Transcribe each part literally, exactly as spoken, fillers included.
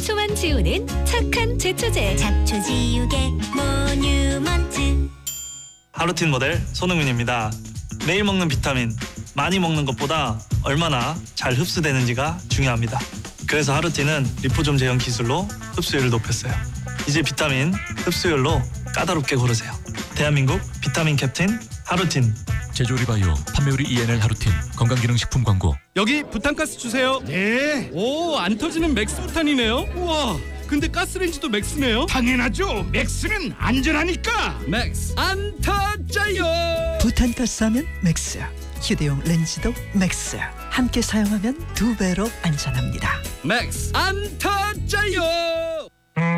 산소만 지우는 착한 제초제 잡초 지우개 모뉴먼트. 하루틴 모델 손흥민입니다. 매일 먹는 비타민, 많이 먹는 것보다 얼마나 잘 흡수되는지가 중요합니다. 그래서 하루틴은 리포좀 제형 기술로 흡수율을 높였어요. 이제 비타민 흡수율로 까다롭게 고르세요. 대한민국 비타민 캡틴 하루틴. 제조리 바이오, 판매율이 이엔엘 하루틴, 건강기능식품 광고. 여기 부탄가스 주세요. 네. 오, 안 터지는 맥스 부탄이네요. 우와, 근데 가스레인지도 맥스네요. 당연하죠. 맥스는 안전하니까. 맥스 안 터져요. 부탄가스 하면 맥스야. 휴대용 렌즈도 맥스야. 함께 사용하면 두 배로 안전합니다. 맥스 안 터져요.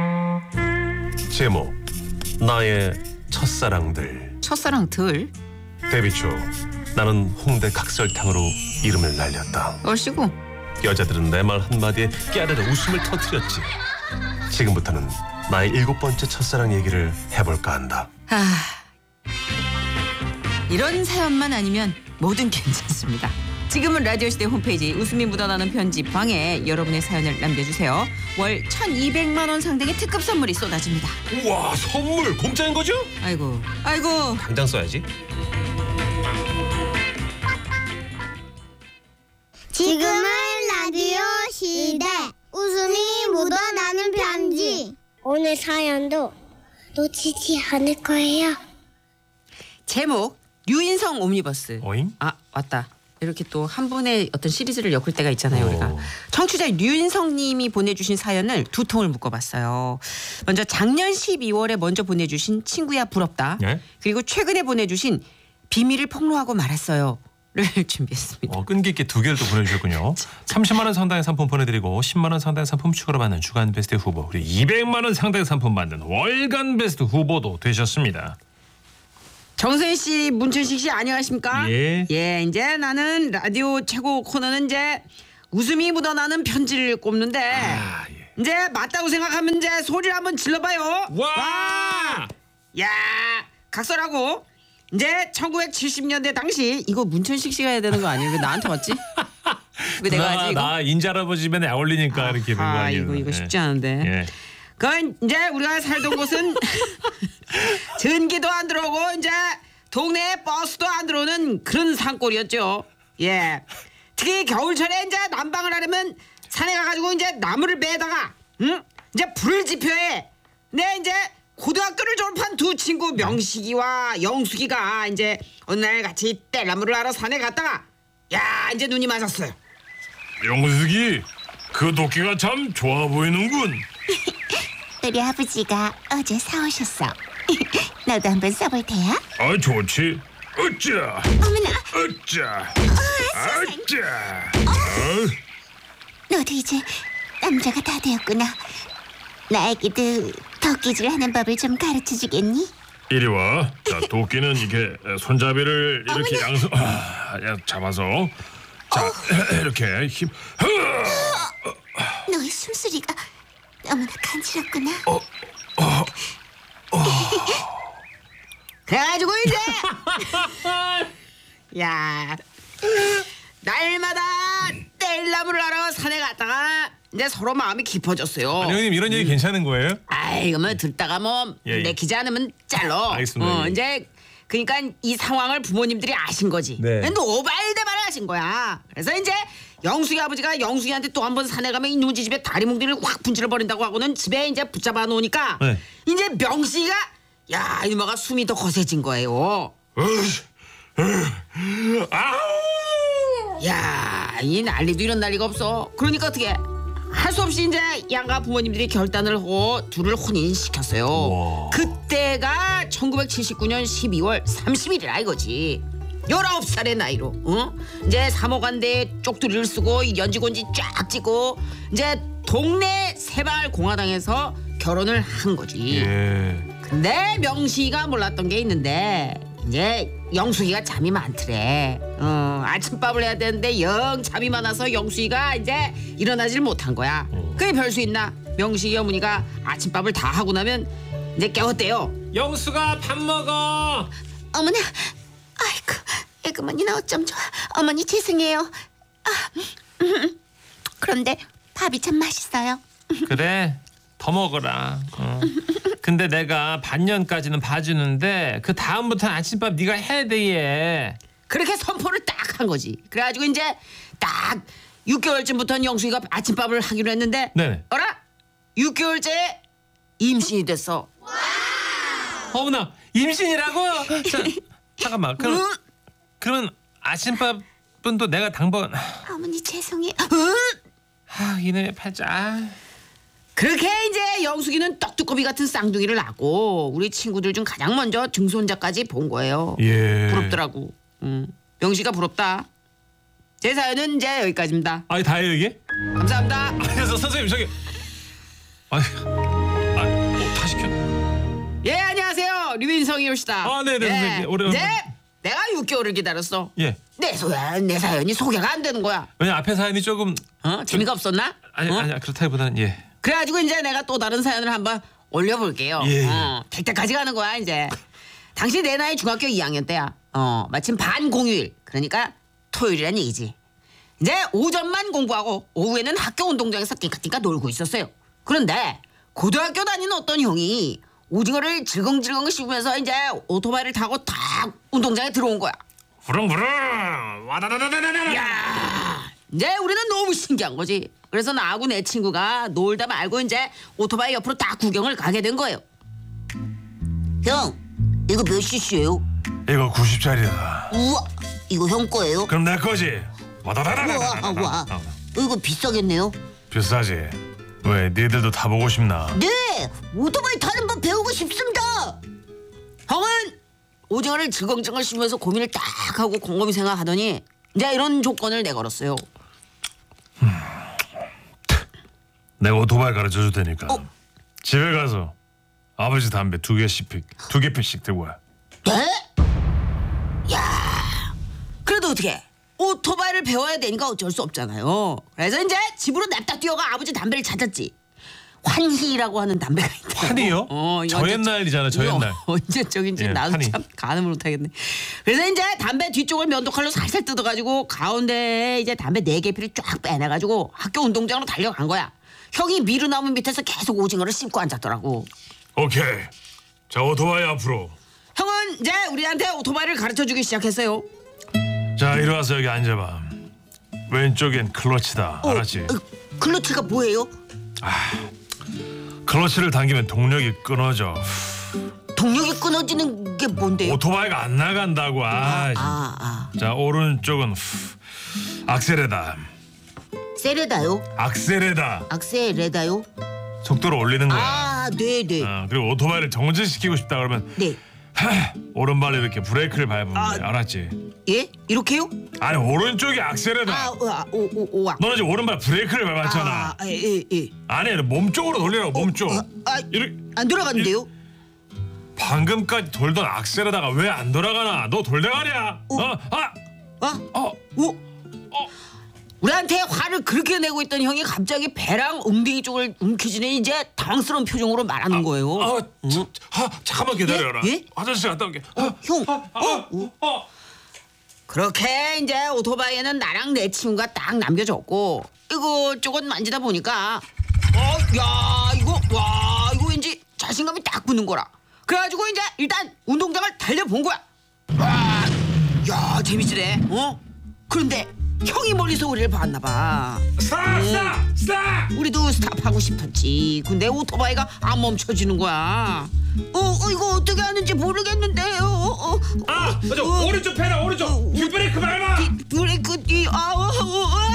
제목 나의 첫사랑들. 첫사랑들 데뷔 초 나는 홍대 각설탕으로 이름을 날렸다. 얼씨구. 여자들은 내 말 한마디에 깨알을 웃음을 터뜨렸지. 지금부터는 나의 일곱 번째 첫사랑 얘기를 해볼까 한다. 아, 이런 사연만 아니면 뭐든 괜찮습니다. 지금은 라디오시대 홈페이지 웃음이 묻어나는 편집방에 여러분의 사연을 남겨주세요. 월 천이백만 원 상당의 특급 선물이 쏟아집니다. 우와, 선물 공짜인 거죠? 아이고 아이고. 당장 써야지. 지금은 라디오 시대 웃음이 묻어나는 편지. 오늘 사연도 놓치지 않을 거예요. 제목 류인성 옴니버스. 어잉? 아 왔다. 이렇게 또 한 분의 어떤 시리즈를 엮을 때가 있잖아요. 오. 우리가 청취자 류인성 님이 보내주신 사연을 두 통을 묶어봤어요. 먼저 작년 십이월에 먼저 보내주신 친구야 부럽다. 예? 그리고 최근에 보내주신 비밀을 폭로하고 말았어요 를 준비했습니다. 어, 끈기 있게 두 개를 또 보내주셨군요. 삼십만 원 상당의 상품 보내드리고 십만 원 상당의 상품 추가로 받는 주간 베스트 후보, 그리고 이백만 원 상당의 상품 받는 월간 베스트 후보도 되셨습니다. 정선 씨, 문천식 씨 안녕하십니까? 예. 예, 이제 나는 라디오 최고 코너는 이제 웃음이 묻어나는 편지를 꼽는데 아, 예. 이제 맞다고 생각하면 이제 소리를 한번 질러봐요. 와! 야, 각설하고 이제 천구백칠십 년대 당시 이거 문천식 씨가 해야 되는 거 아니에요? 왜 나한테 왔지? 왜 내가 나, 하지 이거? 나 인자 할아버지면 어울리니까 이렇게 된거 아, 아니에요? 이거 이거 쉽지 예. 않은데. 예. 그 이제 우리가 살던 곳은 전기도 안 들어오고 이제 동네에 버스도 안 들어오는 그런 산골이었죠. 예. 특히 겨울철에 이제 난방을 하려면 산에 가가지고 이제 나무를 베다가 응? 이제 불을 지펴해. 근데 이제 고등학교를 졸업한 두 친구 명식이와 영숙이가 이제 어느 날 같이 뗄나무를 하러 산에 갔다가 야 이제 눈이 맞았어요. 영숙이, 그 도끼가 참 좋아 보이는군. 우리 아버지가 어제 사오셨어. 너도 한번 써볼 테야? 아, 좋지. 어짜. 어머나, 어짜. 어짜. 너도 이제 남자가 다 되었구나. 나에게도 도끼질 하는 법을 좀 가르쳐주겠니? 이리 와. 자, 도끼는 이게 손잡이를 이렇게 양손 아, 야, 잡아서 자 이렇게 힘. 너의 숨소리가 너무나 간지럽구나. 그래가지고 이제 야 날마다 뗄나무를 하러 산에 갔다가 이제 서로 마음이 깊어졌어요. 아니, 형님 이런 얘기 괜찮은 거예요? 아이 그러면 듣다가 뭐 예, 예. 내키지 않으면 잘라. 알겠습니다. 어, 예. 이제 그러니까 이 상황을 부모님들이 아신 거지. 네. 근데 오발대발을 하신 거야. 그래서 이제 영숙이 아버지가 영숙이한테 또 한 번 산에 가면 이놈지 집에 다리 뭉디를 확 분질러 버린다고 하고는 집에 이제 붙잡아 놓으니까 네. 이제 명식이가 야 이놈아가 숨이 더 거세진 거예요. 아우! 야, 이 난리도 이런 난리가 없어. 그러니까 어떻게 할 수 없이 이제 양가 부모님들이 결단을 하고 둘을 혼인시켰어요. 우와. 그때가 천구백칠십구 년 십이월 삼십일이라 이거지. 열아홉 살의 나이로 어? 이제 사모간대에 쪽두리를 쓰고 연지곤지 쫙 찍고 이제 동네 새마을공화당에서 결혼을 한 거지. 예. 근데 명식이가 몰랐던 게 있는데 이제 영숙이가 잠이 많더래. 어, 아침밥을 해야 되는데 영 잠이 많아서 영숙이가 이제 일어나질 못한 거야. 그게 별 수 있나? 명식이 어머니가 아침밥을 다 하고 나면 이제 깨웠대요. 영수가 밥 먹어. 어머나, 아이고, 애그머니 나 어쩜 좋아. 어머니 죄송해요. 아, 음, 그런데 밥이 참 맛있어요. 그래 더 먹어라. 어. 근데 내가 반년까지는 봐주는데 그 다음부터는 아침밥 네가 해야 돼 얘. 그렇게 선포를 딱 한 거지. 그래가지고 이제 딱 육 개월쯤부터는 영숙이가 아침밥을 하기로 했는데 네네. 어라? 육 개월째 임신이 됐어. 어머나 임신이라고? 자, 잠깐만 그럼 응? 그러면 아침밥은 또 내가 당번. 어머니 죄송해요. 아 이놈의 팔자. 아. 그렇게 이제 영숙이는 떡두꺼비 같은 쌍둥이를 낳고 우리 친구들 중 가장 먼저 증손자까지 본 거예요. 예. 부럽더라고. 음. 영식이가 부럽다. 제 사연은 이제 여기까지입니다. 아니 다예요 이게? 감사합니다. 그래서 선생님 저기. 아니, 아, 뭐, 다 시켜. 예 안녕하세요 류인성이옵시다. 아, 네네, 선생님. 오래간만에. 네 내가 육 개월을 기다렸어. 예. 내 소야 내 사연이 소개가 안 되는 거야. 왜냐 앞에 사연이 조금. 어 재미가 없었나? 아니 어? 아니 그렇다기보다는 예. 그래가지고 이제 내가 또 다른 사연을 한번 올려볼게요. 예, 예. 어, 될 때까지 가는 거야 이제. 당시 내 나이 중학교 이 학년 때야. 어 마침 반공휴일 그러니까 토요일이란 얘기지. 이제 오전만 공부하고 오후에는 학교 운동장에서 띵까띵까 놀고 있었어요. 그런데 고등학교 다니는 어떤 형이 오징어를 질겅질겅 씹으면서 이제 오토바이를 타고 딱 운동장에 들어온 거야. 부릉부릉 와다다다다다다. 야, 이제 우리는 너무 신기한 거지. 그래서 나하고 내 친구가 놀다 말고 이제 오토바이 옆으로 딱 구경을 가게 된 거예요. 형, 이거 몇 씨씨예요? 이거 구십 짜리다. 우와, 이거 형 거예요? 그럼 내 거지. 와다다다다다. 우와, 우와. 이거 비싸겠네요. 비싸지. 왜 니들도 타보고 싶나? 네, 오토바이 타는 법 배우고 싶습니다. 형은 오징어를 질겅질겅 씹으면서 고민을 딱 하고 곰곰이 생각하더니 이제 이런 조건을 내걸었어요. 내가 오토바이 가르쳐 줄 테니까 어? 집에 가서 아버지 담배 두 개씩 두 개 핀씩 들고 와. 네? 야, 그래도 어떻게? 오토바이를 배워야 되니까 어쩔 수 없잖아요. 그래서 이제 집으로 냅다 뛰어가 아버지 담배를 찾았지. 환희라고 하는 담배가 있다. 환희요? 어, 저 옛날이잖아, 저 옛날. 언제적인지 예, 나도 환희. 참 가늠을 못하겠네. 그래서 이제 담배 뒤쪽을 면도칼로 살살 뜯어가지고 가운데 이제 담배 네 개피를 쫙 빼내가지고 학교 운동장으로 달려간 거야. 형이 미루나무 밑에서 계속 오징어를 씹고 앉았더라고. 오케이. 자 오토바이 앞으로. 형은 이제 우리한테 오토바이를 가르쳐주기 시작했어요. 자 이리 와서 여기 앉아봐. 왼쪽엔 클러치다. 알았지? 어, 클러치가 뭐예요? 클러치를 당기면 동력이 끊어져. 동력이 끊어지는 게 뭔데요? 오토바이가 안 나간다고. 아, 아, 아. 자 오른쪽은 악셀에다. 세레다요? 악셀에다. 악셀레다요? 속도를 올리는 거야. 아, 네, 네. 어, 그리고 오토바이를 정지시키고 싶다 그러면 네. 하, 오른발로 이렇게 브레이크를 밟으면 아. 돼. 알았지? 예? 이렇게요? 아니 오른쪽이 악셀에다. 아, 와, 오, 오, 오와. 너는 지금 오른발 브레이크를 밟았잖아. 아, 예, 예, 예. 아니 몸 쪽으로 돌리라고 몸 쪽. 어, 아, 이렇게 안 돌아가는데요? 방금까지 돌던 악셀에다가 왜 안 돌아가나? 너 돌대가리야? 어? 어? 아! 어? 어? 오? 우리한테 화를 그렇게 내고 있던 형이 갑자기 배랑 엉덩이 쪽을 움켜쥐는 이제 당황스러운 표정으로 말하는 거예요. 아, 자, 아 잠깐만 기다려라. 예? 예? 화장실 갔다 올게. 어, 형. 아, 아, 어? 어. 그렇게 이제 오토바이에는 나랑 내 친구가 딱 남겨졌고 이거 저것 만지다 보니까 어, 야 이거 와 이거 왠지 자신감이 딱 붙는 거라. 그래가지고 이제 일단 운동장을 달려본 거야. 와, 야 재밌지래. 어? 그런데 형이 멀리서 우리를 봤나 봐. 스탑! 스탑! 스탑! 우리도 스탑하고 싶었지. 근데 오토바이가 안 멈춰지는 거야. 어, 어 이거 어떻게 하는지 모르겠는데요. 어, 어, 아! 맞아! 어, 오른쪽 페달 오른쪽! 뒷브레이크 밟아! 브레이크 뒤 아우 아!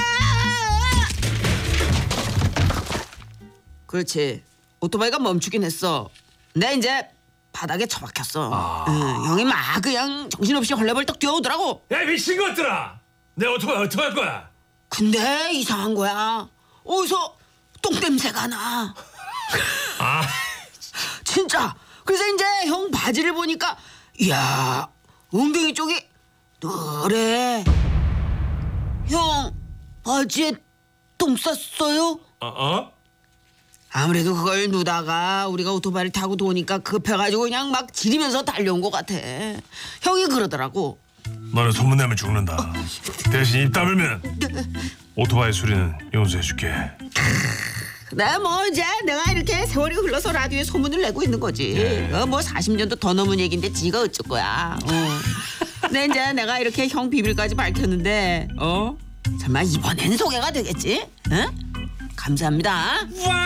그렇지. 오토바이가 멈추긴 했어. 근데 이제 바닥에 처박혔어. 응, 형이 막 그냥 정신없이 헐레벌떡 뛰어오더라고. 야 미친 것들아! 내 오토바이 어떻게 할 거야? 근데 이상한 거야. 어디서 똥 냄새가 나. 아 진짜. 그래서 이제 형 바지를 보니까 이야 엉덩이 쪽이 노래. 형 바지에 똥 쌌어요? 어? 어? 아무래도 그걸 누다가 우리가 오토바이를 타고 도니까 급해가지고 그냥 막 지리면서 달려온 것 같아. 형이 그러더라고. 너는 소문내면 죽는다. 대신 입 다물면 오토바이 수리는 용서해줄게. 나 뭐 이제 내가 이렇게 세월이 흘러서 라디오에 소문을 내고 있는 거지. 예. 어, 뭐 사십 년도 더 넘은 얘기인데 지가 어쩔 거야. 어. 근데 이제 내가 이렇게 형 비밀까지 밝혔는데 어? 정말 이번엔 소개가 되겠지? 응? 감사합니다.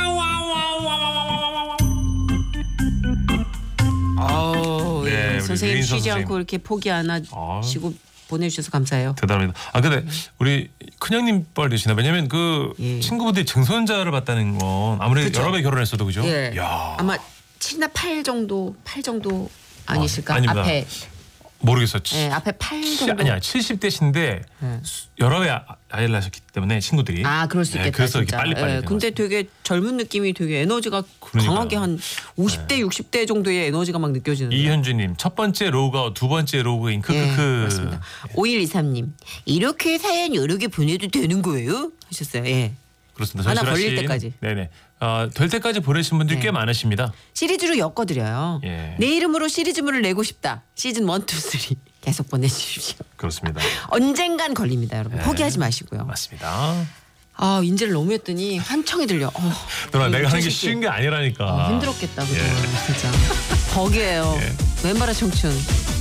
어, 네, 예. 우리 선생님 유인선 쉬지 선생님. 않고 이렇게 포기 안 하시고 아. 보내주셔서 감사해요. 대단합니다. 아 근데 우리 큰형님 뻘되시나 왜냐면 그 예. 친구분들이 증손자를 봤다는 건 아무래도 그쵸. 여러 배 결혼했어도 그죠? 예. 야. 아마 칠이나 팔 정도, 팔 정도 아니실까? 아, 아닙니다. 앞에, 모르겠어. 예, 앞에 팔 치- 정도. 아니야 칠십 대신데 예. 여러 배 아- 아이를 낳으셨기 때문에 친구들이. 아, 그럴 수 네, 있겠다. 그래서 이렇게 진짜. 빨리 빨리. 예, 근데 되게 젊은 느낌이 되게 에너지가 그러니까요. 강하게 한 오십 대, 육십 대 정도의 에너지가 막 느껴지는. 이현주님 첫 번째 로그아웃 두 번째 로그인 크크크. 예, 맞습니다. 오일이삼님 이렇게 사연 여러 개 보내도 되는 거예요? 하셨어요. 예. 그렇습니다. 하나 전시라 걸릴 씨. 때까지. 네네. 어, 될 때까지 보내신 분들이 네. 꽤 많으십니다. 시리즈로 엮어드려요. 예. 내 이름으로 시리즈물을 내고 싶다. 시즌 일, 이, 삼 계속 보내주십시오. 그렇습니다. 언젠간 걸립니다, 여러분. 네. 포기하지 마시고요. 맞습니다. 아, 인제를 너무 했더니 한청이 들려. 어, 누나 이 내가 하는 게 육칠십 개. 쉬운 게 아니라니까. 어, 힘들었겠다, 그동안 진짜. 덕이에요. 왼발의 청춘.